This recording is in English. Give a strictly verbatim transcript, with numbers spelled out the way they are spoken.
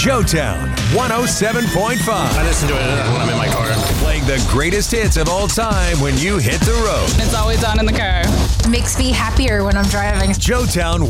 Joetown one oh seven point five. I listen to it when I'm in my car. Playing the greatest hits of all time when you hit the road. It's always on in the car. Makes me happier when I'm driving. Joetown